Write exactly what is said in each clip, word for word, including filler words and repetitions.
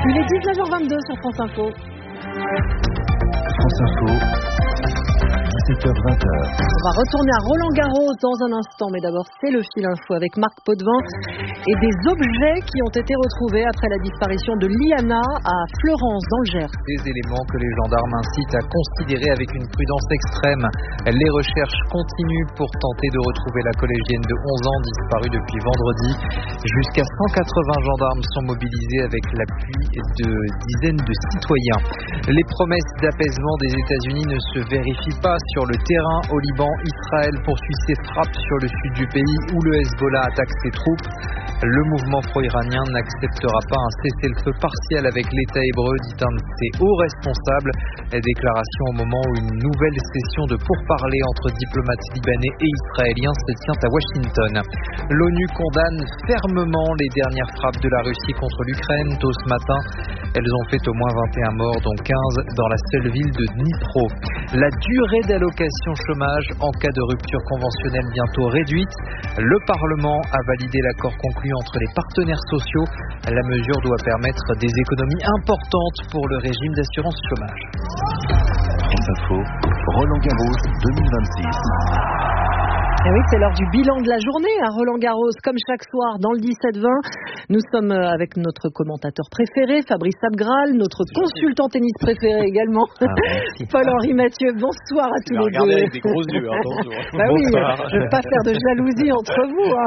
Il est dix-neuf heures vingt-deux sur France Info. France Info, dix-sept heures vingt. On va retourner à Roland-Garros dans un instant, mais d'abord c'est le fil info avec Marc Potvin et des objets qui ont été retrouvés après la disparition de Liana à Fleurance dans le Gers. Des éléments que les gendarmes incitent à considérer avec une prudence extrême. Les recherches continuent pour tenter de retrouver la collégienne de onze ans disparue depuis vendredi. Jusqu'à cent quatre-vingts gendarmes sont mobilisés avec l'appui de dizaines de citoyens. Les promesses d'apaisement des États-Unis ne se vérifient pas sur le terrain au Liban. Israël poursuit ses frappes sur le sud du pays où le Hezbollah attaque ses troupes. Le mouvement pro-iranien n'acceptera pas un cessez-le-feu partiel avec l'État hébreu, dit un de ses hauts responsables. Déclaration au moment où une nouvelle session de pourparlers entre diplomates libanais et israéliens se tient à Washington. L'ONU condamne fermement les dernières frappes de la Russie contre l'Ukraine. Tôt ce matin, elles ont fait au moins vingt et un morts, dont quinze dans la seule ville de Dnipro. La durée d'allocation chômage en cas de rupture conventionnelle bientôt réduite. Le Parlement a validé l'accord conclu entre les partenaires sociaux. La mesure doit permettre des économies importantes pour le régime d'assurance chômage. France Info, Roland-Garros deux mille vingt-six. Et oui, c'est l'heure du bilan de la journée à Roland-Garros, comme chaque soir dans le dix-sept vingt. Nous sommes avec notre commentateur préféré, Fabrice Abgral, notre consultant tennis préféré également, ah, Paul-Henri Mathieu. Bonsoir à tous les deux. Regardez avec des gros yeux, attention. Bah oui, je ne veux pas faire de jalousie entre vous. Hein.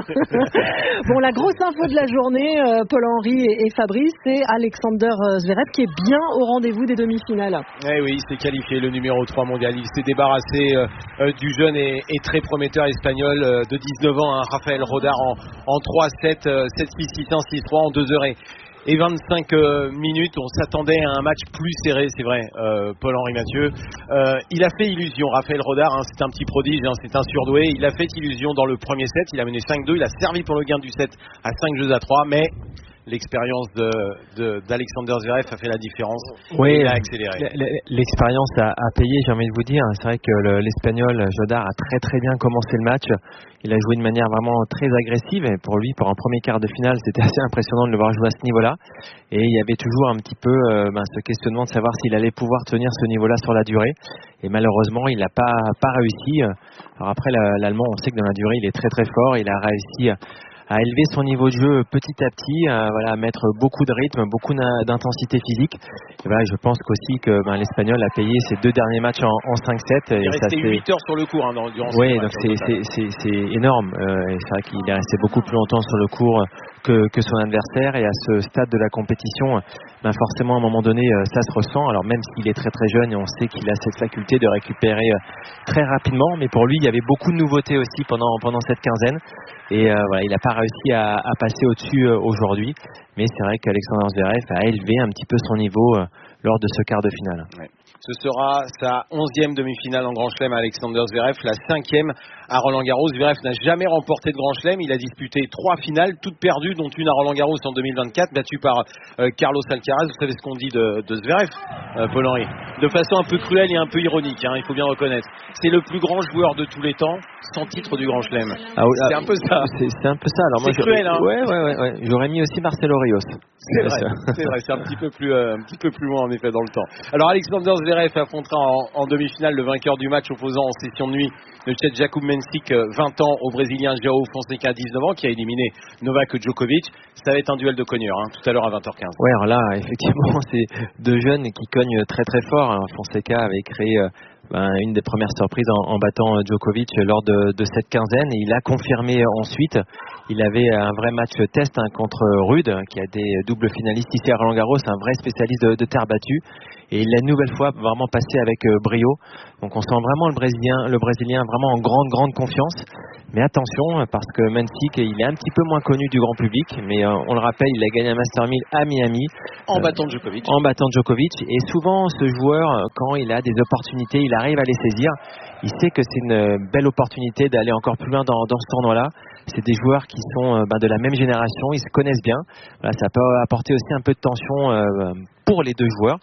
Bon, la grosse info de la journée, euh, Paul-Henri et, et Fabrice, c'est Alexander Zverev qui est bien au rendez-vous des demi-finales. Eh oui, il s'est qualifié, le numéro trois mondial. Il s'est débarrassé euh, euh, du jeune et, et très prometteur espagnol de dix-neuf ans, hein, Rafael Rodar en, en trois sept, sept six, six un, six trois en deux heures et vingt-cinq minutes. On s'attendait à un match plus serré, c'est vrai, euh, Paul-Henri Mathieu. Euh, il a fait illusion, Rafael Rodar, hein, c'est un petit prodige, hein, c'est un surdoué. Il a fait illusion dans le premier set, il a mené cinq deux, il a servi pour le gain du set à cinq jeux à trois, mais l'expérience de, de, d'Alexander Zverev a fait la différence. Oui, il a accéléré. L'expérience a, a payé, j'ai envie de vous dire. C'est vrai que le, l'Espagnol Jodar a très très bien commencé le match. Il a joué de manière vraiment très agressive. Et pour lui, pour un premier quart de finale, c'était assez impressionnant de le voir jouer à ce niveau-là. Et il y avait toujours un petit peu euh, ben, ce questionnement de savoir s'il allait pouvoir tenir ce niveau-là sur la durée. Et malheureusement, il n'a pas, pas réussi. Alors après, l'Allemand, on sait que dans la durée, il est très très fort. Il a réussi à à élever son niveau de jeu petit à petit, à, voilà, à mettre beaucoup de rythme, beaucoup d'intensité physique. Et voilà, je pense qu'aussi que ben, l'Espagnol a payé ses deux derniers matchs en, en cinq sept. Il est resté huit heures sur le cours hein, dans, durant ce oui, match. Oui, donc c'est énorme. Euh, et c'est vrai qu'il est resté beaucoup plus longtemps sur le cours que, que son adversaire. Et à ce stade de la compétition, ben forcément à un moment donné, ça se ressent. Alors même s'il est très très jeune et on sait qu'il a cette faculté de récupérer très rapidement, mais pour lui, il y avait beaucoup de nouveautés aussi pendant, pendant cette quinzaine. Et euh, voilà, il n'a pas réussi à, à passer au-dessus euh, aujourd'hui, mais c'est vrai qu'Alexander Zverev a élevé un petit peu son niveau euh, lors de ce quart de finale. Ouais. Ce sera sa onzième demi-finale en Grand Chelem à Alexander Zverev, la cinquième à Roland-Garros. Zverev n'a jamais remporté de Grand Chelem. Il a disputé trois finales, toutes perdues, dont une à Roland-Garros en deux mille vingt-quatre, battue par euh, Carlos Alcaraz. Vous savez ce qu'on dit de, de Zverev, euh, Paul-Henri, de façon un peu cruelle et un peu ironique, hein, il faut bien reconnaître. C'est le plus grand joueur de tous les temps, sans titre du Grand Chelem. Ah, oui, c'est ah, un peu ça. C'est un peu ça. Alors moi, c'est cruel, hein. Ouais, ouais, ouais, ouais. J'aurais mis aussi Marcelo Rios. C'est vrai, c'est vrai, c'est un petit peu plus, euh, un petit peu plus loin en effet dans le temps. Alors Alexander Zverev affrontera en, en demi-finale le vainqueur du match opposant en session de nuit le Tchèque Jakub Mensik, vingt ans, au Brésilien João Fonseca, dix-neuf ans, qui a éliminé Novak Djokovic. Ça va être un duel de cogneurs, hein, tout à l'heure à vingt heures quinze. Ouais, alors là, effectivement, c'est deux jeunes qui cognent très très fort. Alors, Fonseca avait créé euh, ben, une des premières surprises en, en battant Djokovic lors de, de cette quinzaine, et il a confirmé ensuite. Il avait un vrai match test hein, contre Rude, qui a des doubles finalistes ici à Roland-Garros, un vrai spécialiste de, de terre battue. Et il l'a une nouvelle fois vraiment passé avec euh, brio. Donc on sent vraiment le Brésilien, le Brésilien vraiment en grande, grande confiance. Mais attention, parce que Mensik, il est un petit peu moins connu du grand public. Mais euh, on le rappelle, il a gagné un Master mille à Miami. En euh, battant Djokovic. En battant Djokovic. Et souvent, ce joueur, quand il a des opportunités, il arrive à les saisir. Il sait que c'est une belle opportunité d'aller encore plus loin dans, dans ce tournoi-là. C'est des joueurs qui sont euh, ben, de la même génération, ils se connaissent bien. Voilà, ça peut apporter aussi un peu de tension euh, pour les deux joueurs.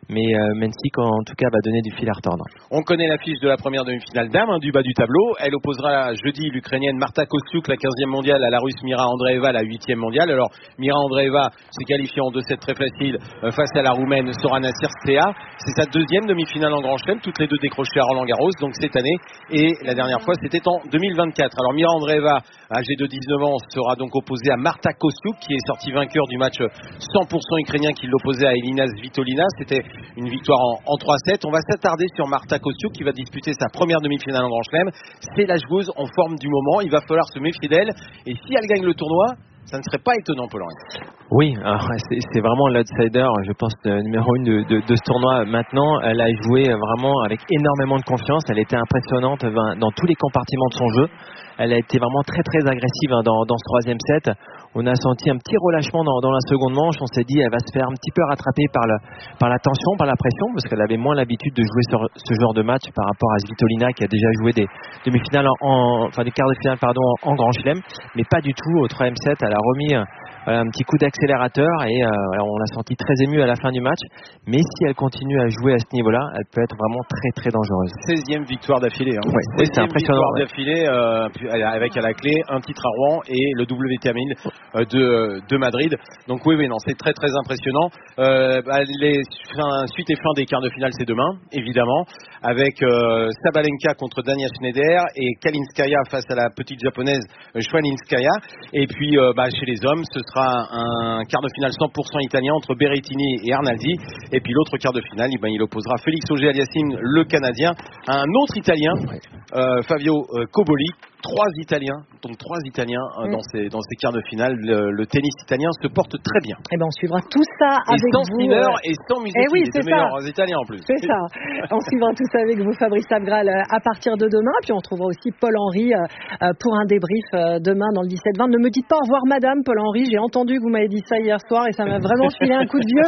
mais euh, Mensik en tout cas va donner du fil à retordre. On connaît l'affiche de la première demi-finale dames hein, du bas du tableau. Elle opposera jeudi l'Ukrainienne Marta Kostyuk, la quinzième mondiale, à la Russe Mira Andreeva, la huitième mondiale. Alors Mira Andreeva s'est qualifiée en deux sept très facile euh, face à la Roumaine Sorana Cirstea. C'est sa deuxième demi-finale en Grand Chelem, toutes les deux décrochées à Roland Garros, donc cette année. Et la dernière fois, c'était en deux mille vingt-quatre. Alors Mira Andreeva, âgée de dix-neuf ans, sera donc opposée à Marta Kostyuk, qui est sortie vainqueur du match cent pour cent ukrainien qui l'opposait à Elina Svitolina. C'était une victoire en, en trois sept. On va s'attarder sur Marta Kostyuk qui va disputer sa première demi-finale en Grand Chelem. C'est la joueuse en forme du moment. Il va falloir se méfier d'elle. Et si elle gagne le tournoi, ça ne serait pas étonnant, Paul-Henri. Oui, alors c'est, c'est vraiment l'outsider, je pense, le numéro une de, de, de ce tournoi. Maintenant, elle a joué vraiment avec énormément de confiance. Elle était impressionnante dans tous les compartiments de son jeu. Elle a été vraiment très très agressive dans, dans ce troisième set. On a senti un petit relâchement dans, dans la seconde manche. On s'est dit elle va se faire un petit peu rattraper par, le, par la tension, par la pression, parce qu'elle avait moins l'habitude de jouer sur ce genre de match par rapport à Svitolina qui a déjà joué des demi-finales, en, en, enfin des quarts de finale pardon, en, en Grand Chelem, mais pas du tout au troisième set. Elle a remis voilà, un petit coup d'accélérateur et euh, voilà, on l'a senti très émue à la fin du match. Mais si elle continue à jouer à ce niveau-là, elle peut être vraiment très très dangereuse. seizième victoire d'affilée. Hein. Ouais, oui, c'est impressionnant. Victoire ouais. d'affilée euh, avec à la clé un titre à Rouen et le W T A mille euh, de, de Madrid. Donc oui, oui, non, c'est très très impressionnant. Euh, bah, les fin, suite et fin des quarts de finale, c'est demain, évidemment, avec euh, Sabalenka contre Dania Schneider et Kalinskaya face à la petite japonaise Schwaninskaya. Et puis euh, bah, chez les hommes, ce sera un quart de finale cent pour cent italien entre Berrettini et Arnaldi. Et puis l'autre quart de finale, eh ben, il opposera Félix Auger-Aliassime, le Canadien, à un autre Italien, euh, Fabio euh, Coboli. Trois Italiens, donc trois Italiens euh, mmh. dans, ces, dans ces quarts de finale. Le, le tennis italien se porte très bien. Et ben on suivra tout ça et avec sans vous. Spinner et sans Musetti, et oui, les c'est deux ça. meilleurs Italiens en plus. C'est ça. On suivra tout ça avec vous, Fabrice Abgral, à partir de demain. Puis on retrouvera aussi Paul-Henri pour un débrief demain dans le dix-sept vingt. Ne me dites pas au revoir, madame Paul-Henri. J'ai entendu que vous m'avez dit ça hier soir et ça m'a vraiment filé un coup de vieux.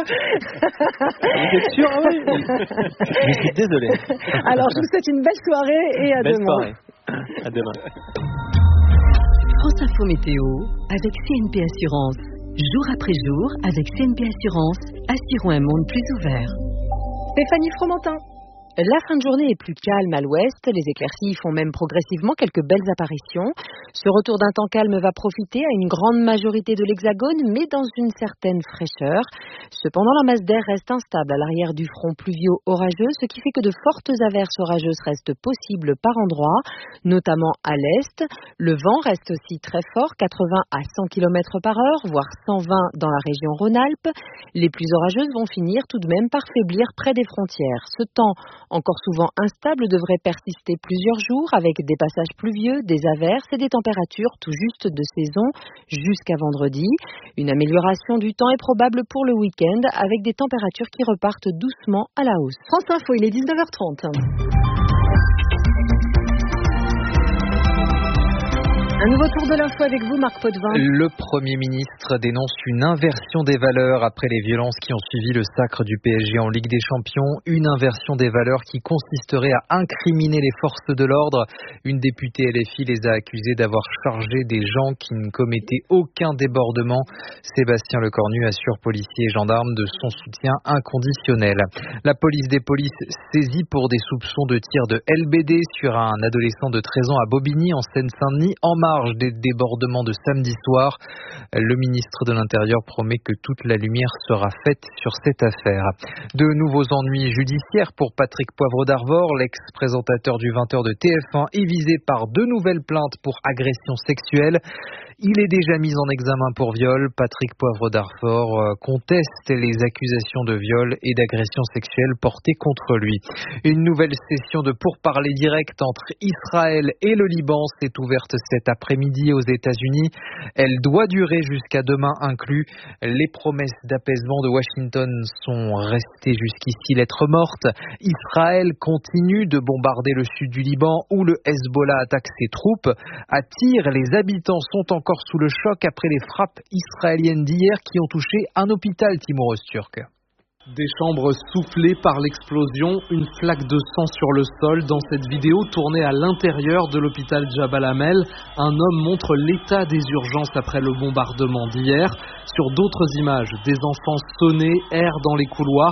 Vous êtes sûr? Oui. Je suis désolé. Alors, je vous souhaite une belle soirée et à belle demain. Soirée. À demain. France Info Météo avec C N P Assurance. Jour après jour, avec C N P Assurance, assurons un monde plus ouvert. Stéphanie Fromentin. La fin de journée est plus calme à l'ouest. Les éclaircies font même progressivement quelques belles apparitions. Ce retour d'un temps calme va profiter à une grande majorité de l'Hexagone, mais dans une certaine fraîcheur. Cependant, la masse d'air reste instable à l'arrière du front pluvio-orageux, ce qui fait que de fortes averses orageuses restent possibles par endroits, notamment à l'est. Le vent reste aussi très fort, quatre-vingts à cent kilomètres par heure, voire cent vingt dans la région Rhône-Alpes. Les pluies orageuses vont finir tout de même par faiblir près des frontières. Ce temps encore souvent instable devrait persister plusieurs jours avec des passages pluvieux, des averses et des températures tout juste de saison jusqu'à vendredi. Une amélioration du temps est probable pour le week-end avec des températures qui repartent doucement à la hausse. France Info, il est dix-neuf heures trente. Un nouveau tour de l'info avec vous, Marc Potvin. Le Premier ministre dénonce une inversion des valeurs après les violences qui ont suivi le sacre du P S G en Ligue des Champions. Une inversion des valeurs qui consisterait à incriminer les forces de l'ordre. Une députée L F I les a accusés d'avoir chargé des gens qui ne commettaient aucun débordement. Sébastien Lecornu assure policiers et gendarmes de son soutien inconditionnel. La police des polices saisie pour des soupçons de tir de L B D sur un adolescent de treize ans à Bobigny en Seine-Saint-Denis en marge des débordements de samedi soir. Le ministre de l'Intérieur promet que toute la lumière sera faite sur cette affaire. De nouveaux ennuis judiciaires pour Patrick Poivre d'Arvor, l'ex-présentateur du vingt heures de T F un est visé par deux nouvelles plaintes pour agression sexuelle. Il est déjà mis en examen pour viol. Patrick Poivre d'Arvor conteste les accusations de viol et d'agression sexuelle portées contre lui. Une nouvelle session de pourparlers directs entre Israël et le Liban s'est ouverte cet après-midi aux États-Unis. Elle doit durer jusqu'à demain inclus. Les promesses d'apaisement de Washington sont restées jusqu'ici lettre morte. Israël continue de bombarder le sud du Liban où le Hezbollah attaque ses troupes. À Tyr, les habitants sont encore sous le choc après les frappes israéliennes d'hier qui ont touché un hôpital, Timur Öztürk. Des chambres soufflées par l'explosion, une flaque de sang sur le sol. Dans cette vidéo tournée à l'intérieur de l'hôpital Jabal Amel, un homme montre l'état des urgences après le bombardement d'hier. Sur d'autres images, des enfants sonnés errent dans les couloirs,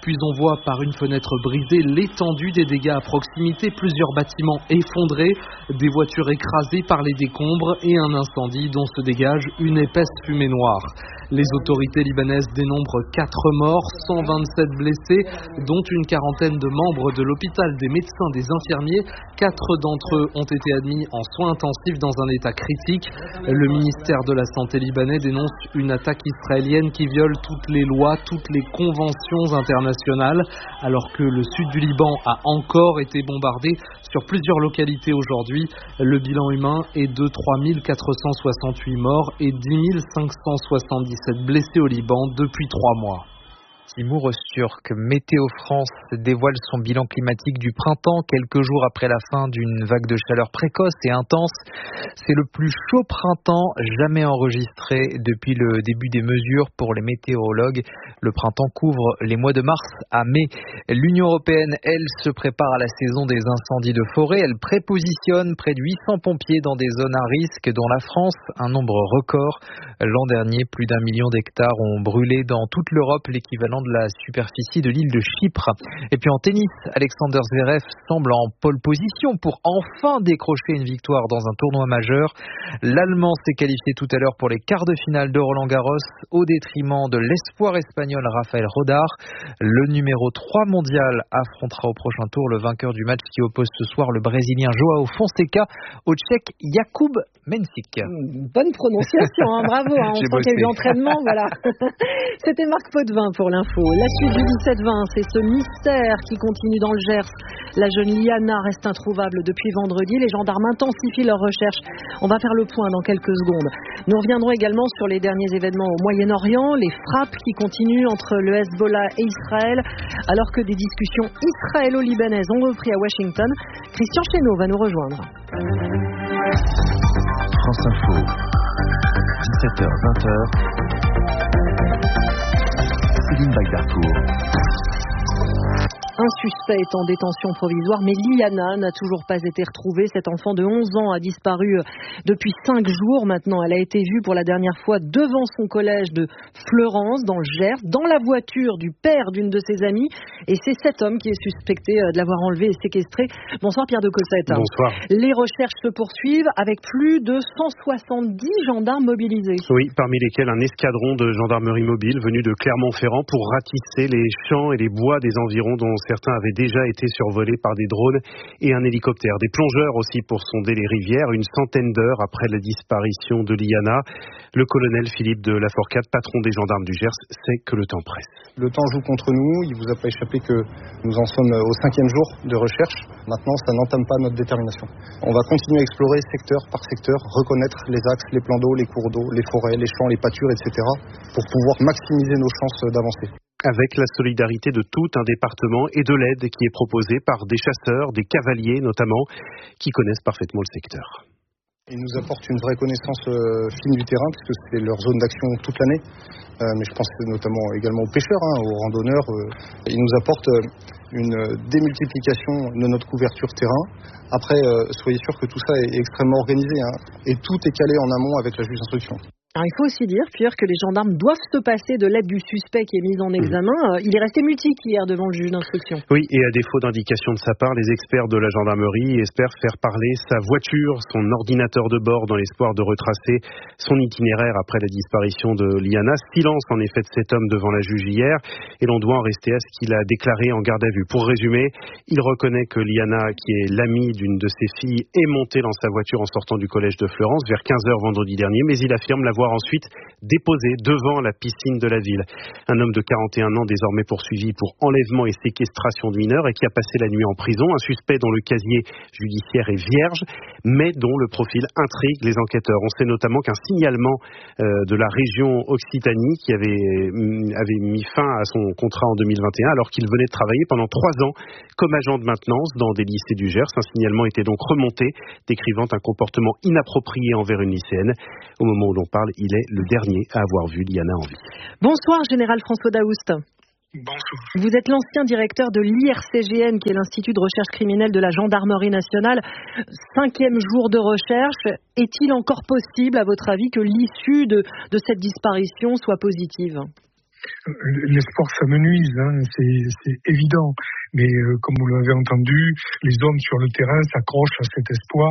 puis on voit par une fenêtre brisée l'étendue des dégâts à proximité, plusieurs bâtiments effondrés, des voitures écrasées par les décombres et un incendie dont se dégage une épaisse fumée noire. Les autorités libanaises dénombrent quatre morts, cent vingt-sept blessés, dont une quarantaine de membres de l'hôpital, des médecins, des infirmiers. Quatre d'entre eux ont été admis en soins intensifs dans un état critique. Le ministère de la Santé libanais dénonce une attaque israélienne qui viole toutes les lois, toutes les conventions internationales, alors que le sud du Liban a encore été bombardé sur plusieurs localités aujourd'hui. Le bilan humain est de trois mille quatre cent soixante-huit morts et dix mille cinq cent soixante-dix-sept blessés au Liban depuis trois mois. Timur Öztürk, Météo France dévoile son bilan climatique du printemps quelques jours après la fin d'une vague de chaleur précoce et intense. C'est le plus chaud printemps jamais enregistré depuis le début des mesures pour les météorologues. Le printemps couvre les mois de mars à mai. L'Union européenne, elle, se prépare à la saison des incendies de forêt. Elle prépositionne près de huit cents pompiers dans des zones à risque, dont la France, un nombre record. L'an dernier, plus d'un million d'hectares ont brûlé dans toute l'Europe, l'équivalent de la superficie de l'île de Chypre. Et puis en tennis, Alexander Zverev semble en pole position pour enfin décrocher une victoire dans un tournoi majeur. L'Allemand s'est qualifié tout à l'heure pour les quarts de finale de Roland-Garros au détriment de l'espoir espagnol Rafael Rodar. Le numéro trois mondial affrontera au prochain tour le vainqueur du match qui oppose ce soir le Brésilien Joao Fonseca au Tchèque Jakub Mensik. Bonne prononciation, hein, bravo, hein, on sent qu'il y a eu l'entraînement, voilà. C'était Marc Potvin pour l'info. La suite du dix-sept vingt, c'est ce mystère qui continue dans le Gers. La jeune Liana reste introuvable depuis vendredi. Les gendarmes intensifient leurs recherches. On va faire le point dans quelques secondes. Nous reviendrons également sur les derniers événements au Moyen-Orient, les frappes qui continuent entre le Hezbollah et Israël, alors que des discussions israélo-libanaises ont repris à Washington. Christian Chesneau va nous rejoindre. France Info, dix-sept heures vingt. Céline Bagdarcourt. Un suspect est en détention provisoire, mais Liana n'a toujours pas été retrouvée. Cette enfant de onze ans a disparu depuis cinq jours maintenant. Elle a été vue pour la dernière fois devant son collège de Fleurance, dans le Gers, dans la voiture du père d'une de ses amies. Et c'est cet homme qui est suspecté de l'avoir enlevée et séquestrée. Bonsoir Pierre de Cossette. Bonsoir. Les recherches se poursuivent avec plus de cent soixante-dix gendarmes mobilisés. Oui, parmi lesquels un escadron de gendarmerie mobile venu de Clermont-Ferrand pour ratisser les champs et les bois des environs dont certains avaient déjà été survolés par des drones et un hélicoptère. Des plongeurs aussi pour sonder les rivières, une centaine d'heures après la disparition de Liana. Le colonel Philippe de Laforcade, patron des gendarmes du Gers, sait que le temps presse. Le temps joue contre nous, il ne vous a pas échappé que nous en sommes au cinquième jour de recherche. Maintenant, ça n'entame pas notre détermination. On va continuer à explorer secteur par secteur, reconnaître les axes, les plans d'eau, les cours d'eau, les forêts, les champs, les pâtures, et cetera pour pouvoir maximiser nos chances d'avancer. Avec la solidarité de tout un département et de l'aide qui est proposée par des chasseurs, des cavaliers notamment, qui connaissent parfaitement le secteur. Ils nous apportent une vraie connaissance euh, fine du terrain, puisque c'est leur zone d'action toute l'année. Euh, mais je pense notamment également aux pêcheurs, hein, aux randonneurs. Euh, ils nous apportent euh, une démultiplication de notre couverture terrain. Après, euh, soyez sûr que tout ça est extrêmement organisé, hein, et tout est calé en amont avec la juge d'instruction. Alors, il faut aussi dire, Pierre, que les gendarmes doivent se passer de l'aide du suspect qui est mis en examen. Mmh. Il est resté mutique hier devant le juge d'instruction. Oui, et à défaut d'indication de sa part, les experts de la gendarmerie espèrent faire parler sa voiture, son ordinateur de bord, dans l'espoir de retracer son itinéraire après la disparition de Liana. Silence en effet de cet homme devant la juge hier, et l'on doit en rester à ce qu'il a déclaré en garde à vue. Pour résumer, il reconnaît que Liana, qui est l'amie d'une de ses filles, est montée dans sa voiture en sortant du collège de Fleurance vers quinze heures vendredi dernier, mais il affirme l'avoir ensuite déposé devant la piscine de la ville. Un homme de quarante et un ans désormais poursuivi pour enlèvement et séquestration de mineurs et qui a passé la nuit en prison. Un suspect dont le casier judiciaire est vierge, mais dont le profil intrigue les enquêteurs. On sait notamment qu'un signalement euh, de la région Occitanie qui avait, avait mis fin à son contrat en deux mille vingt et un alors qu'il venait de travailler pendant trois ans comme agent de maintenance dans des lycées du Gers. Un signalement était donc remonté, décrivant un comportement inapproprié envers une lycéenne. Au moment où l'on parle, il est le dernier à avoir vu Liana en vie. Bonsoir, Général François Daoust. Bonsoir. Vous êtes l'ancien directeur de l'I R C G N, qui est l'Institut de recherche criminelle de la Gendarmerie nationale. Cinquième jour de recherche. Est-il encore possible, à votre avis, que l'issue de, de cette disparition soit positive ? l'espoir s'amenuise, hein, c'est, c'est évident. Mais euh, comme vous l'avez entendu, les hommes sur le terrain s'accrochent à cet espoir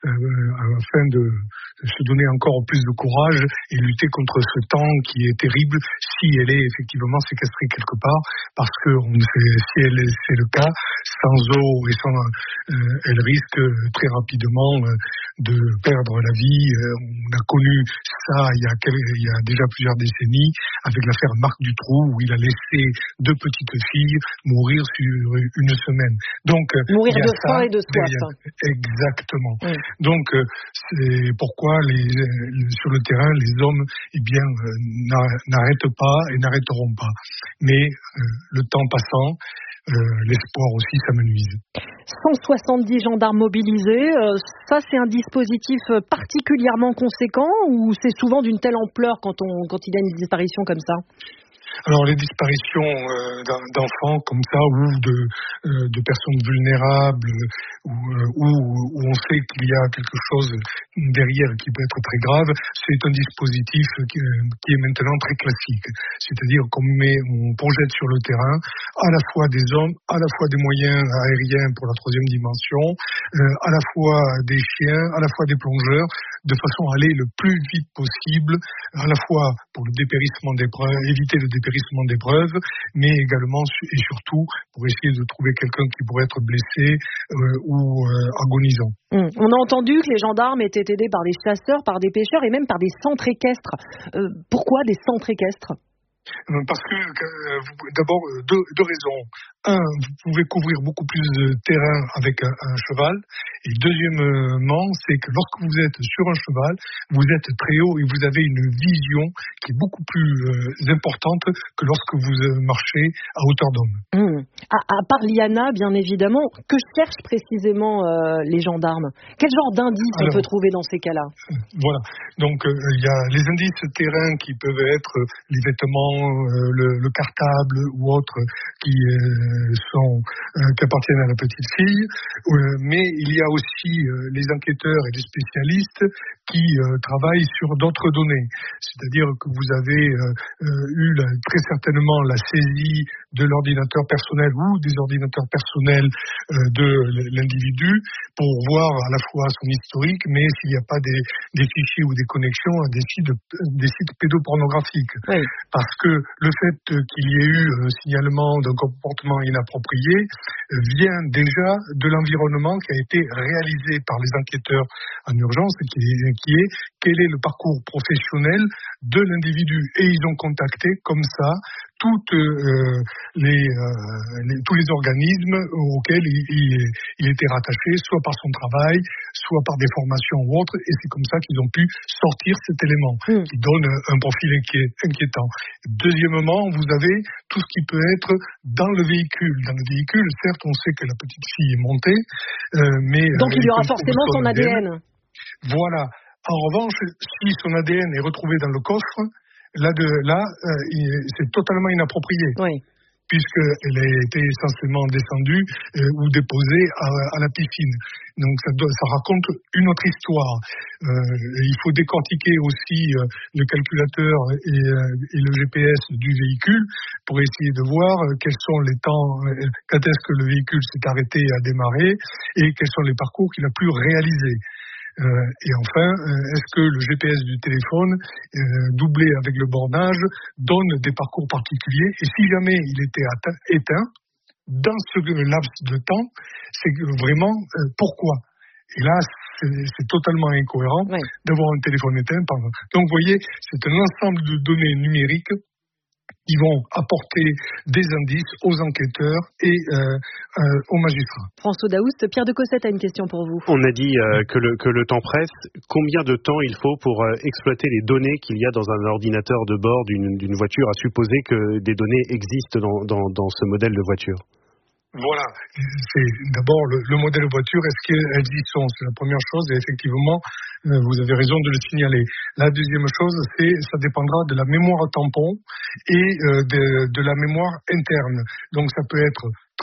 euh, afin de, de se donner encore plus de courage et lutter contre ce temps qui est terrible si elle est effectivement séquestrée quelque part, parce que on sait, si elle est, c'est le cas, sans eau et sans, euh, elle risque très rapidement euh, de perdre la vie. Euh, on a connu ça il y a, quel, il y a déjà plusieurs décennies avec l'affaire Marc Dutroux où il a laissé deux petites filles mourir sur une semaine. Donc, mourir de faim et de soif. Exactement. Oui. Donc, c'est pourquoi les, sur le terrain, les hommes, eh bien, n'arrêtent pas et n'arrêteront pas. Mais euh, le temps passant, euh, l'espoir aussi s'amenuise. cent soixante-dix gendarmes mobilisés, euh, ça c'est un dispositif particulièrement conséquent ou c'est souvent d'une telle ampleur quand, on, quand il y a une disparition comme ça ? Alors les disparitions euh, d'enfants comme ça ou de, euh, de personnes vulnérables ou, euh, ou, où on sait qu'il y a quelque chose derrière qui peut être très grave, c'est un dispositif qui, qui est maintenant très classique. C'est-à-dire qu'on met, on projette sur le terrain à la fois des hommes, à la fois des moyens aériens pour la troisième dimension, euh, à la fois des chiens, à la fois des plongeurs, de façon à aller le plus vite possible, à la fois pour le dépérissement des preuves, éviter le dépérissement des preuves, mais également et surtout pour essayer de trouver quelqu'un qui pourrait être blessé euh, ou euh, agonisant. Mmh. On a entendu que les gendarmes étaient aidés par des chasseurs, par des pêcheurs et même par des centres équestres. Euh, pourquoi des centres équestres ? Parce que, euh, d'abord, deux, deux raisons. Un, vous pouvez couvrir beaucoup plus de terrain avec un, un cheval. Et deuxièmement, c'est que lorsque vous êtes sur un cheval, vous êtes très haut et vous avez une vision qui est beaucoup plus euh, importante que lorsque vous marchez à hauteur d'homme. Mmh. À, à part Liana, bien évidemment, que cherchent précisément euh, les gendarmes ? Quel genre d'indices on peut trouver dans ces cas-là ? Voilà. Donc, il euh, y a les indices terrain qui peuvent être les vêtements, euh, le, le cartable ou autres qui euh, sont euh, qui appartiennent à la petite fille, euh, mais il y a aussi euh, les enquêteurs et les spécialistes qui euh, travaillent sur d'autres données. C'est-à-dire que vous avez euh, euh, eu la, très certainement la saisie de l'ordinateur personnel ou des ordinateurs personnels euh, de l'individu pour voir à la fois son historique, mais s'il n'y a pas des, des fichiers ou des connexions à des sites, des sites pédopornographiques. Oui. Parce que le fait qu'il y ait eu un signalement d'un comportement inapproprié vient déjà de l'environnement qui a été réalisé par les enquêteurs en urgence, qui est, qui est quel est le parcours professionnel de l'individu. Et ils ont contacté comme ça toutes, euh, les, euh, les, tous les organismes auxquels il, il, il était rattaché, soit par son travail, soit par des formations ou autres, et c'est comme ça qu'ils ont pu sortir cet élément mmh. qui donne un profil inquiétant. Deuxièmement, vous avez tout ce qui peut être dans le véhicule. Dans le véhicule, certes, on sait que la petite fille est montée, euh, mais... Donc il y aura forcément son A D N. Voilà. En revanche, si son A D N est retrouvé dans le coffre, là, de, là euh, c'est totalement inapproprié. Oui. Puisqu'elle a été essentiellement descendue euh, ou déposée à, à la piscine. Donc ça, doit, ça raconte une autre histoire. Euh, il faut décortiquer aussi euh, le calculateur et, euh, et le G P S du véhicule pour essayer de voir euh, quels sont les temps, euh, quand est-ce que le véhicule s'est arrêté à démarrer et quels sont les parcours qu'il a pu réaliser. Euh, et enfin, euh, est-ce que le G P S du téléphone, euh, doublé avec le bornage, donne des parcours particuliers? Et si jamais il était atteint, éteint, dans ce laps de temps, c'est vraiment euh, pourquoi? Et là, c'est, c'est totalement incohérent oui. d'avoir un téléphone éteint. Pardon. Donc, vous voyez, c'est un ensemble de données numériques qui vont apporter des indices aux enquêteurs et euh, euh, aux magistrats. François Daoust, Pierre de Cossette a une question pour vous. On a dit euh, que, le, que le temps presse. Combien de temps il faut pour euh, exploiter les données qu'il y a dans un ordinateur de bord d'une, d'une voiture, à supposer que des données existent dans, dans, dans ce modèle de voiture? Voilà, c'est d'abord le, le modèle de voiture, est-ce qu'elles y sont? C'est la première chose, et effectivement, euh, vous avez raison de le signaler. La deuxième chose, c'est ça dépendra de la mémoire tampon et euh, de, de la mémoire interne. Donc ça peut être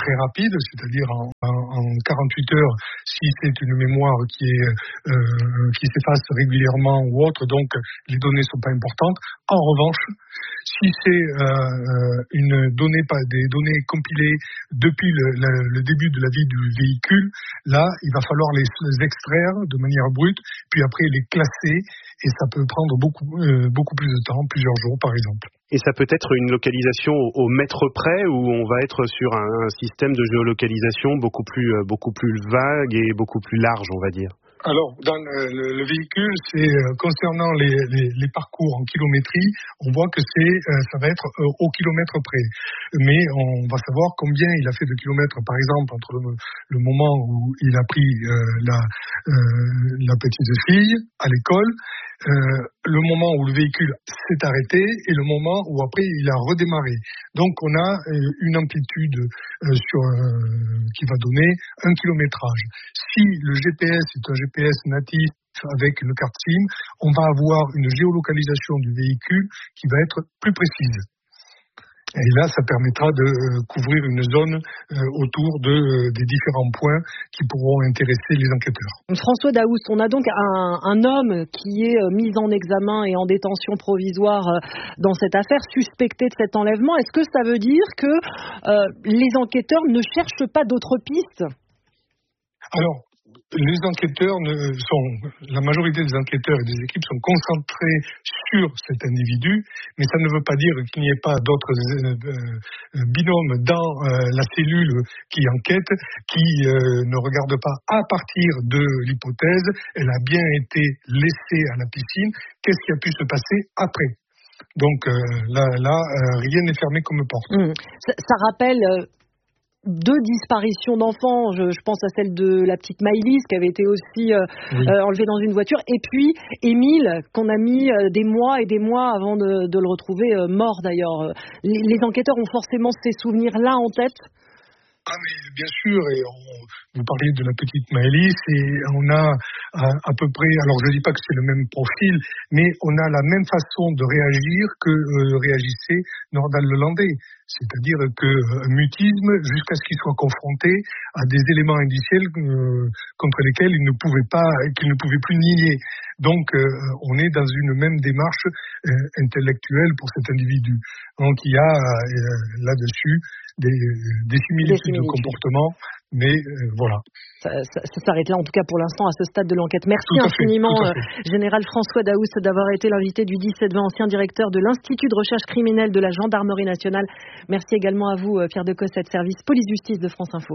très rapide, c'est-à-dire en, en, en quarante-huit heures, si c'est une mémoire qui est euh, qui s'efface régulièrement ou autre, donc les données sont pas importantes. En revanche, si c'est euh, une donnée, pas des données compilées depuis le, le, le début de la vie du véhicule, là, il va falloir les, les extraire de manière brute, puis après les classer, et ça peut prendre beaucoup euh, beaucoup plus de temps, plusieurs jours par exemple. Et ça peut être une localisation au, au mètre près, où on va être sur un, un système de géolocalisation beaucoup plus beaucoup plus vague et beaucoup plus large, on va dire. Alors, dans le, le, le véhicule, c'est euh, concernant les, les, les parcours en kilométrie, on voit que c'est, euh, ça va être euh, au kilomètre près. Mais on va savoir combien il a fait de kilomètres, par exemple, entre le, le moment où il a pris euh, la, euh, la petite fille à l'école, euh, le moment où le véhicule s'est arrêté et le moment où après il a redémarré. Donc, on a euh, une amplitude euh, sur, euh, qui va donner un kilométrage. Si le G P S est un G P S natif avec une carte SIM, on va avoir une géolocalisation du véhicule qui va être plus précise. Et là, ça permettra de euh, couvrir une zone euh, autour de, euh, des différents points qui pourront intéresser les enquêteurs. François Daoust, on a donc un, un homme qui est mis en examen et en détention provisoire dans cette affaire, suspecté de cet enlèvement. Est-ce que ça veut dire que euh, les enquêteurs ne cherchent pas d'autres pistes ? Alors, les enquêteurs ne sont, la majorité des enquêteurs et des équipes sont concentrés sur cet individu, mais ça ne veut pas dire qu'il n'y ait pas d'autres euh, binômes dans euh, la cellule qui enquête, qui euh, ne regarde pas à partir de l'hypothèse, elle a bien été laissée à la piscine, qu'est-ce qui a pu se passer après ? Donc euh, là, là euh, rien n'est fermé comme porte. Mmh. Ça, ça rappelle... Euh... deux disparitions d'enfants, je, je pense à celle de la petite Maëlys qui avait été aussi euh, oui. euh, enlevée dans une voiture, et puis Émile qu'on a mis euh, des mois et des mois avant de, de le retrouver euh, mort d'ailleurs. Les, les enquêteurs ont forcément ces souvenirs-là en tête. Ah mais bien sûr, et on, vous parlez de la petite Maëlys et on a à, à peu près, alors je ne dis pas que c'est le même profil, mais on a la même façon de réagir que euh, réagissait Nordal Lelandais. C'est-à-dire qu'un mutisme, jusqu'à ce qu'il soit confronté à des éléments indiciels euh, contre lesquels il ne pouvait pas, qu'il ne pouvait plus nier. Donc, euh, on est dans une même démarche euh, intellectuelle pour cet individu. Donc, il y a euh, là-dessus des, des similitudes, des similitudes de comportement, mais euh, voilà. Ça, ça, ça s'arrête là, en tout cas pour l'instant, à ce stade de l'enquête. Merci infiniment, fait, euh, Général François Daoust, d'avoir été l'invité du dix-sept vingt, ancien directeur de l'Institut de recherche criminelle de la Gendarmerie nationale. Merci également à vous, Pierre de Cossette, service police-justice de France Info.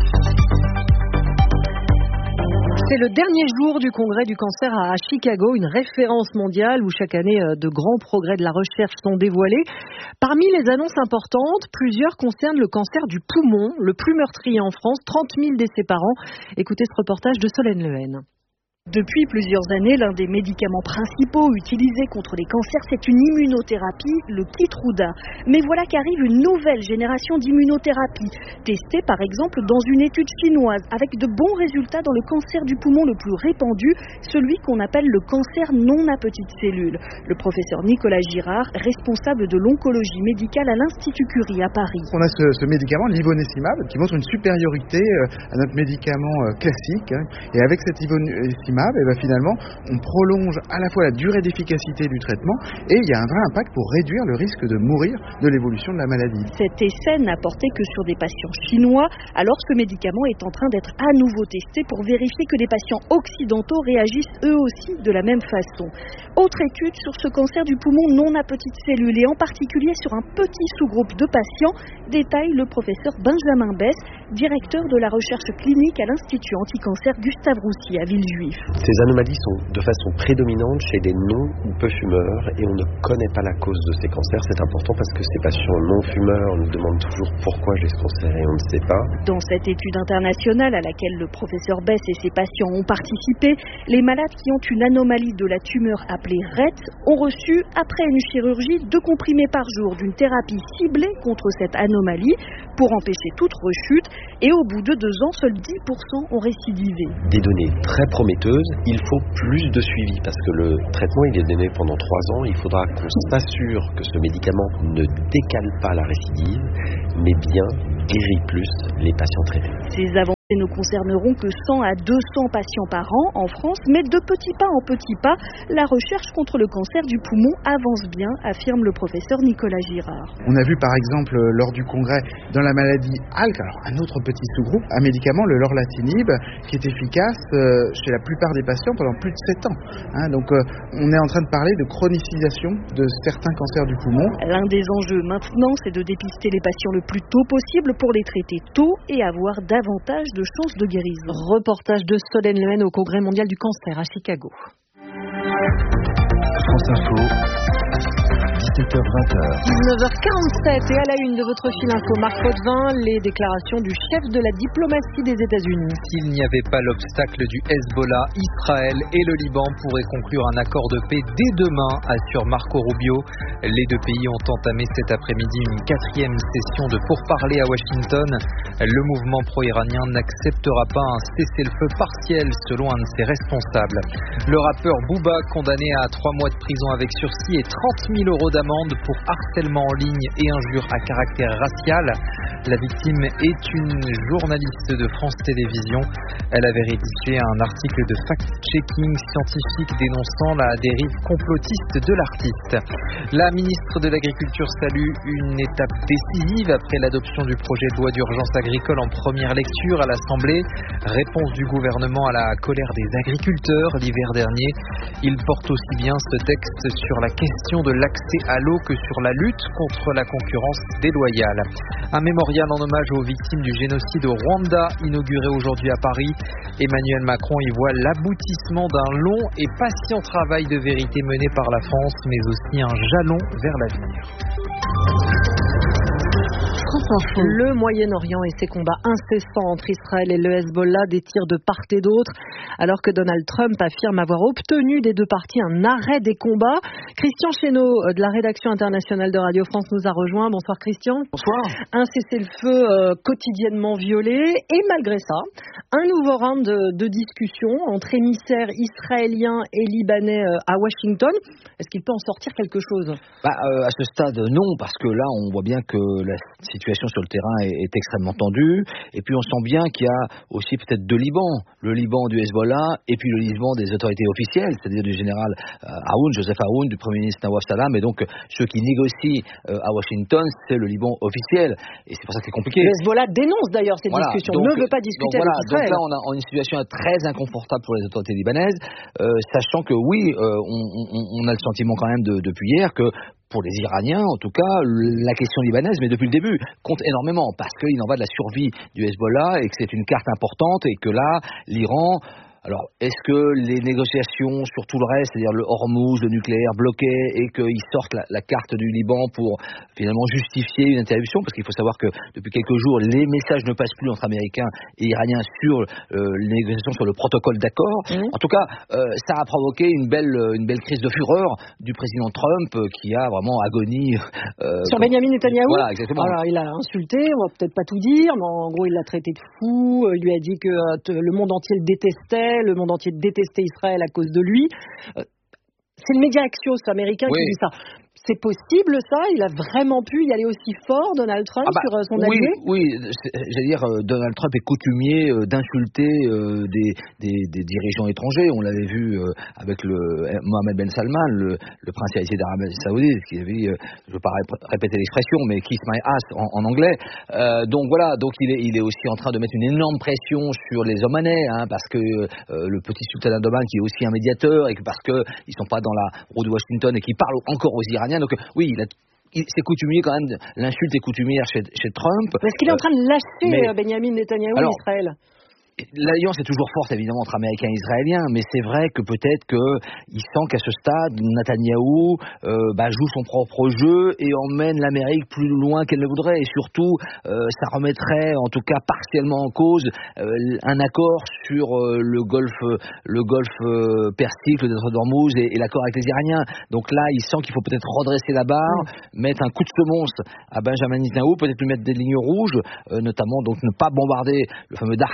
C'est le dernier jour du congrès du cancer à Chicago, une référence mondiale où chaque année de grands progrès de la recherche sont dévoilés. Parmi les annonces importantes, plusieurs concernent le cancer du poumon, le plus meurtrier en France, trente mille décès par an. Écoutez ce reportage de Solène Lehen. Depuis plusieurs années, l'un des médicaments principaux utilisés contre les cancers, c'est une immunothérapie, le Keytruda. Mais voilà qu'arrive une nouvelle génération d'immunothérapie, testée par exemple dans une étude chinoise, avec de bons résultats dans le cancer du poumon le plus répandu, celui qu'on appelle le cancer non à petites cellules. Le professeur Nicolas Girard, responsable de l'oncologie médicale à l'Institut Curie à Paris. On a ce, ce médicament, l'ivonescimab, qui montre une supériorité à notre médicament classique. Et avec cet ivonescimab, et ben finalement, on prolonge à la fois la durée d'efficacité du traitement et il y a un vrai impact pour réduire le risque de mourir de l'évolution de la maladie. Cet essai n'a porté que sur des patients chinois, alors ce médicament est en train d'être à nouveau testé pour vérifier que les patients occidentaux réagissent eux aussi de la même façon. Autre étude sur ce cancer du poumon non à petites cellules et en particulier sur un petit sous-groupe de patients, détaille le professeur Benjamin Bess, directeur de la recherche clinique à l'Institut anticancer Gustave Roussy à Villejuif. Ces anomalies sont de façon prédominante chez des non ou peu fumeurs et on ne connaît pas la cause de ces cancers. C'est important parce que ces patients non fumeurs nous demandent toujours pourquoi j'ai ce cancer et on ne sait pas. Dans cette étude internationale à laquelle le professeur Bess et ses patients ont participé, les malades qui ont une anomalie de la tumeur appelée R E T ont reçu, après une chirurgie, deux comprimés par jour d'une thérapie ciblée contre cette anomalie pour empêcher toute rechute et au bout de deux ans, seuls dix pour cent ont récidivé. Des données très prometteuses. Il faut plus de suivi parce que le traitement il est donné pendant trois ans. Il faudra qu'on s'assure que ce médicament ne décale pas la récidive, mais bien guérit plus les patients traités. Ces avancées ne concerneront que cent à deux cents patients par an en France, mais de petits pas en petits pas, la recherche contre le cancer du poumon avance bien, affirme le professeur Nicolas Girard. On a vu par exemple lors du congrès dans la maladie A L K, alors un autre petit sous-groupe, un médicament, le lorlatinib, qui est efficace euh, chez la plupart des patients pendant plus de sept ans. Hein, donc euh, on est en train de parler de chronicisation de certains cancers du poumon. L'un des enjeux maintenant, c'est de dépister les patients le plus tôt possible pour les traiter tôt et avoir davantage de chances de guérison. Reportage de Solène Lehen au Congrès mondial du cancer à Chicago. France Info, dix-sept heures vingt. dix-neuf heures quarante-sept et à la une de votre fil info, Marc Potvin, les déclarations du chef de la diplomatie des États-Unis. S'il n'y avait pas l'obstacle du Hezbollah, Israël et le Liban pourraient conclure un accord de paix dès demain, assure Marco Rubio. Les deux pays ont entamé cet après-midi une quatrième session de pourparlers à Washington. Le mouvement pro-iranien n'acceptera pas un cessez-le-feu partiel, selon un de ses responsables. Le rappeur Booba, condamné à trois mois de prison avec sursis et trente mille euros d'amende pour harcèlement en ligne et injures à caractère racial. La victime est une journaliste de France Télévisions. Elle avait rédigé un article de fact-checking scientifique dénonçant la dérive complotiste de l'artiste. La ministre de l'Agriculture salue une étape décisive après l'adoption du projet de loi d'urgence agricole en première lecture à l'Assemblée. Réponse du gouvernement à la colère des agriculteurs l'hiver dernier. Il porte aussi bien ce texte sur la question de l'accès à l'eau que sur la lutte contre la concurrence déloyale. Un mémorial en hommage aux victimes du génocide au Rwanda, inauguré aujourd'hui à Paris. Emmanuel Macron y voit l'aboutissement d'un long et patient travail de vérité mené par la France, mais aussi un jalon vers l'avenir. Le Moyen-Orient et ses combats incessants entre Israël et le Hezbollah, des tirs de part et d'autre, alors que Donald Trump affirme avoir obtenu des deux parties un arrêt des combats. Christian Chesneau de la rédaction internationale de Radio France nous a rejoint. Bonsoir Christian. Bonsoir. Un cessez-le-feu euh, quotidiennement violé et malgré ça, un nouveau round de, de discussion entre émissaires israéliens et libanais euh, à Washington. Est-ce qu'il peut en sortir quelque chose ? bah, euh, À ce stade, non, parce que là, on voit bien que la situation sur le terrain est, est extrêmement tendue. Et puis, on sent bien qu'il y a aussi peut-être deux Libans. Le Liban du Hezbollah et puis le Liban des autorités officielles, c'est-à-dire du général euh, Aoun, Joseph Aoun, du Premier ministre Nawaf Salam. Et donc, ceux qui négocient euh, à Washington, c'est le Liban officiel. Et c'est pour ça que c'est compliqué. Le Hezbollah dénonce d'ailleurs cette voilà, discussion, donc, ne veut pas discuter donc voilà, avec Israël. Donc là, on a une situation très inconfortable pour les autorités libanaises, euh, sachant que oui, euh, on, on, on a le sentiment quand même de, depuis hier que pour les Iraniens, en tout cas, la question libanaise, mais depuis le début, compte énormément, parce qu'il en va de la survie du Hezbollah et que c'est une carte importante et que là, l'Iran... Alors, est-ce que les négociations sur tout le reste, c'est-à-dire le Hormuz, le nucléaire bloqué, et qu'ils sortent la, la carte du Liban pour finalement justifier une interruption, parce qu'il faut savoir que depuis quelques jours, les messages ne passent plus entre Américains et Iraniens sur euh, les négociations sur le protocole d'accord. Mmh. En tout cas, euh, ça a provoqué une belle, une belle crise de fureur du président Trump, euh, qui a vraiment agonie. Euh, sur comme... Benjamin Netanyahou. Voilà, exactement. Alors, il a insulté, on va peut-être pas tout dire, mais en gros, il l'a traité de fou. Il lui a dit que euh, le monde entier le détestait. Le monde entier détestait Israël à cause de lui. Euh, c'est le média Axios américain oui. qui dit ça. C'est possible ça ? Il a vraiment pu y aller aussi fort, Donald Trump, ah bah, sur son oui, allié ? Oui, j'allais dire, euh, Donald Trump est coutumier euh, d'insulter euh, des, des, des dirigeants étrangers. On l'avait vu euh, avec le Mohammed Ben Salman, le, le prince héritier d'Arabie Saoudite, qui avait, euh, je ne veux pas répéter l'expression, mais kiss my ass en, en anglais. Euh, donc voilà, donc il est, il est aussi en train de mettre une énorme pression sur les Omanais, hein, parce que euh, le petit sultan d'Oman qui est aussi un médiateur, et que parce qu'ils ne sont pas dans la roue de Washington et qui parlent encore aux Iraniens. Donc oui, il a, il, c'est coutumier quand même, l'insulte est coutumière chez, chez Trump. Est-ce qu'il est en train de lâcher mais, Benjamin Netanyahou alors, Israël ? L'alliance est toujours forte évidemment entre Américains et Israéliens, mais c'est vrai que peut-être qu'il sent qu'à ce stade, Netanyahou euh, bah, joue son propre jeu et emmène l'Amérique plus loin qu'elle ne voudrait. Et surtout, euh, ça remettrait en tout cas partiellement en cause euh, un accord sur euh, le golfe, le golfe euh, Persique, le détroit d'Ormuz et, et l'accord avec les Iraniens. Donc là, il sent qu'il faut peut-être redresser la barre, mmh. mettre un coup de semonce à Benjamin Netanyahou, peut-être lui mettre des lignes rouges, euh, notamment donc ne pas bombarder le fameux Darrier, donc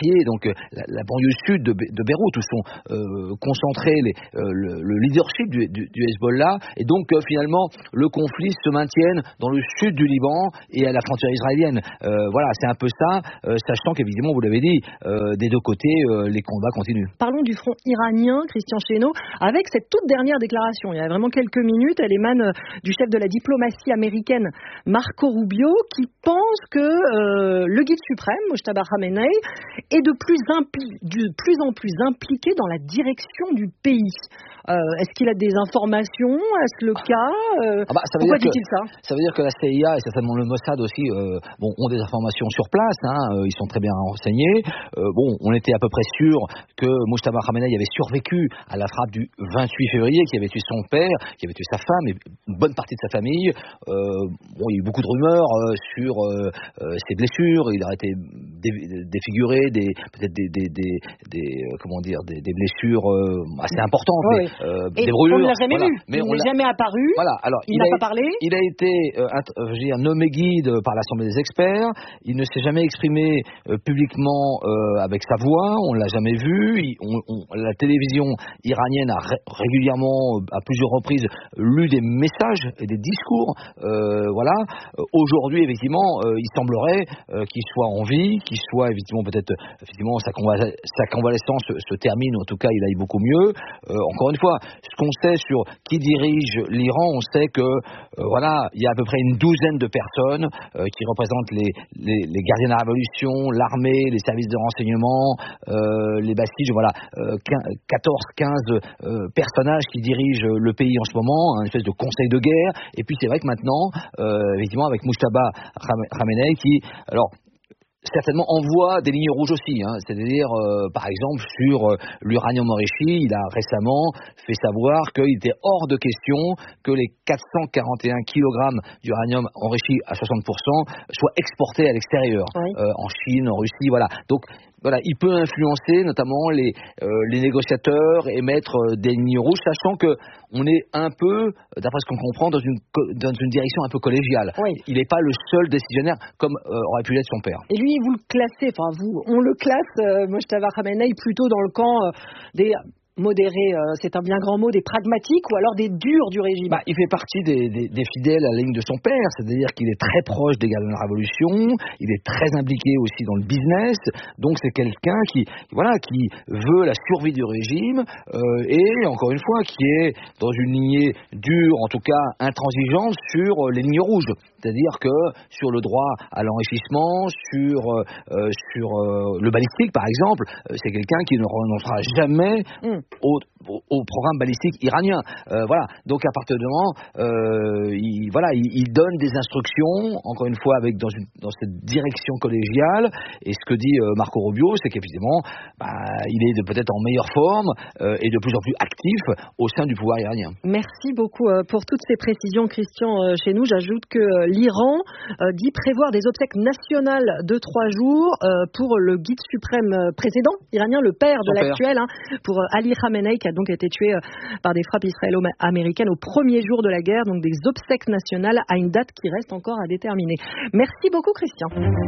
la, la banlieue sud de, de Beyrouth où sont euh, concentrés les, euh, le, le leadership du, du, du Hezbollah, et donc euh, finalement le conflit se maintienne dans le sud du Liban et à la frontière israélienne. Euh, voilà, c'est un peu ça, euh, sachant qu'évidemment, vous l'avez dit, euh, des deux côtés, euh, les combats continuent. Parlons du front iranien, Christian Chesneau, avec cette toute dernière déclaration, il y a vraiment quelques minutes, elle émane du chef de la diplomatie américaine, Marco Rubio, qui pense que euh, le guide suprême, Mojtaba Khamenei, est de plus, impli- de plus en plus impliqué dans la direction du pays. Euh, est-ce qu'il a des informations? Est-ce le cas? euh, ah bah, ça Pourquoi dit-il ça? Ça veut dire que la C I A et certainement le Mossad aussi euh, bon, ont des informations sur place, hein, euh, ils sont très bien renseignés. Euh, bon, on était à peu près sûr que Mojtaba Khamenei avait survécu à la frappe du vingt-huit février, qui avait tué son père, qui avait tué sa femme et une bonne partie de sa famille. Euh, bon, il y a eu beaucoup de rumeurs euh, sur euh, euh, ses blessures, il aurait été dé- défiguré, des, peut-être des, des, des, des, euh, comment dire, des, des blessures euh, assez importantes. Oui. Mais, Euh, et des brûlures, on ne l'a jamais voilà. vu, mais il on n'est l'a... jamais apparu, voilà. Alors, il, il n'a a, pas parlé. Il a été euh, int- euh, je veux dire, nommé guide par l'Assemblée des experts, il ne s'est jamais exprimé euh, publiquement euh, avec sa voix, on ne l'a jamais vu, il, on, on, la télévision iranienne a ré- régulièrement, à plusieurs reprises, lu des messages et des discours, euh, voilà. Euh, aujourd'hui, effectivement, euh, il semblerait euh, qu'il soit en vie, qu'il soit, effectivement, peut-être, effectivement, sa, conva- sa convalescence se, se termine, en tout cas, il aille beaucoup mieux. Euh, encore une fois, ce qu'on sait sur qui dirige l'Iran, on sait que euh, voilà, il y a à peu près une douzaine de personnes euh, qui représentent les, les, les gardiens de la révolution, l'armée, les services de renseignement, euh, les bastiges, voilà, euh, quatorze quinze euh, personnages qui dirigent le pays en ce moment, une espèce de conseil de guerre. Et puis c'est vrai que maintenant, euh, évidemment, avec Mojtaba Khamenei qui, alors, certainement envoie des lignes rouges aussi, hein. C'est-à-dire euh, par exemple sur euh, l'uranium enrichi, il a récemment fait savoir qu'il était hors de question que les quatre cent quarante et un kilogrammes d'uranium enrichi à soixante pour cent soient exportés à l'extérieur, oui. euh, en Chine, en Russie, voilà. Donc voilà, il peut influencer notamment les, euh, les négociateurs et mettre euh, des lignes rouges, sachant que on est un peu, d'après ce qu'on comprend, dans une, dans une direction un peu collégiale. Oui. Il n'est pas le seul décisionnaire comme euh, aurait pu l'être son père. Et lui, vous le classez, enfin vous, on le classe, euh, Mojtaba Khamenei, plutôt dans le camp euh, des modérés, euh, c'est un bien grand mot, des pragmatiques ou alors des durs du régime? Bah, il fait partie des, des, des fidèles à la ligne de son père, c'est-à-dire qu'il est très proche des gardiens de la révolution, il est très impliqué aussi dans le business, donc c'est quelqu'un qui, voilà, qui veut la survie du régime euh, et encore une fois qui est dans une lignée dure, en tout cas intransigeante sur euh, les lignes rouges. C'est-à-dire que sur le droit à l'enrichissement, sur, euh, sur euh, le balistique par exemple, euh, c'est quelqu'un qui ne renoncera jamais mm. au, au, au programme balistique iranien. Euh, voilà. Donc à partir de moment, euh, il, voilà, il, il donne des instructions, encore une fois avec dans, une, dans cette direction collégiale. Et ce que dit euh, Marco Rubio, c'est qu'évidemment, bah, il est de, peut-être en meilleure forme euh, et de plus en plus actif au sein du pouvoir iranien. Merci beaucoup euh, pour toutes ces précisions, Christian. Euh, chez nous, j'ajoute que euh, l'Iran euh, dit prévoir des obsèques nationales de trois jours euh, pour le guide suprême euh, précédent iranien, le père de Son l'actuel, père. Hein, pour euh, Ali Khamenei, qui a donc été tué euh, par des frappes israélo-américaines au premier jour de la guerre, donc des obsèques nationales à une date qui reste encore à déterminer. Merci beaucoup, Christian.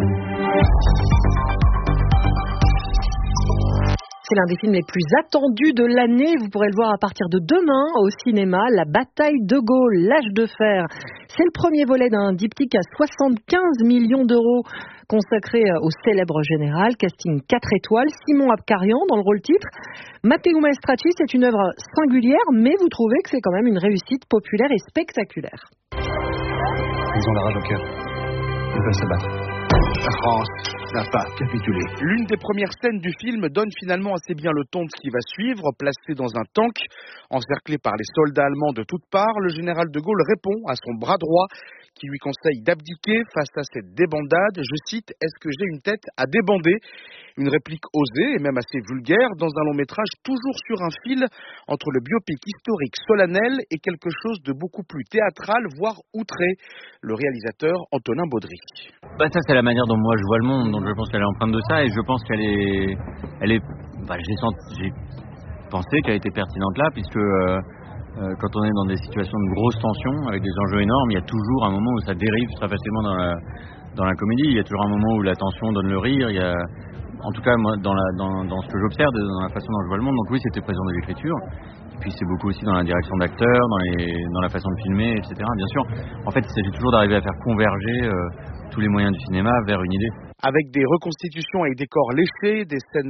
C'est l'un des films les plus attendus de l'année. Vous pourrez le voir à partir de demain au cinéma. La bataille de Gaulle, l'âge de fer. C'est le premier volet d'un diptyque à soixante-quinze millions d'euros consacré au célèbre général. Casting quatre étoiles. Simon Abkarian dans le rôle titre. Matteo Maestracci, c'est une œuvre singulière, mais vous trouvez que c'est quand même une réussite populaire et spectaculaire. Ils ont la rage au cœur. Ils veulent se battre. La France n'a pas capitulé. L'une des premières scènes du film donne finalement assez bien le ton de ce qui va suivre. Placé dans un tank, encerclé par les soldats allemands de toutes parts, le général de Gaulle répond à son bras droit qui lui conseille d'abdiquer face à cette débandade. Je cite, « Est-ce que j'ai une tête à débander ?» Une réplique osée et même assez vulgaire dans un long métrage toujours sur un fil entre le biopic historique solennel et quelque chose de beaucoup plus théâtral, voire outré. Le réalisateur Antonin Baudry. Bah ça c'est la manière dont moi je vois le monde, donc je pense qu'elle est empreinte de ça et je pense qu'elle est, elle est, bah, j'ai, senti, j'ai pensé qu'elle était pertinente là puisque euh, euh, quand on est dans des situations de grosse tension avec des enjeux énormes, il y a toujours un moment où ça dérive très facilement dans la, dans la comédie. Il y a toujours un moment où la tension donne le rire. Il y a en tout cas moi, dans, la, dans, dans ce que j'observe, dans la façon dont je vois le monde. Donc oui, c'était présent dans l'écriture. Et puis c'est beaucoup aussi dans la direction d'acteurs, dans, les, dans la façon de filmer, et cetera. Bien sûr, en fait, il s'agit toujours d'arriver à faire converger euh, tous les moyens du cinéma vers une idée. Avec des reconstitutions avec des corps léchés, des scènes